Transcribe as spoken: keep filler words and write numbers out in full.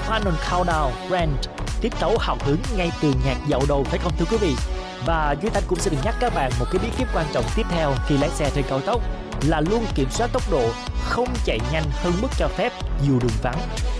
Final Countdown Rant, tiết tấu hào hứng ngay từ nhạc dạo đầu, phải không thưa quý vị? Và Duy Thanh cũng sẽ được nhắc các bạn một cái bí kíp quan trọng tiếp theo khi lái xe trên cao tốc là luôn kiểm soát tốc độ, không chạy nhanh hơn mức cho phép dù đường vắng.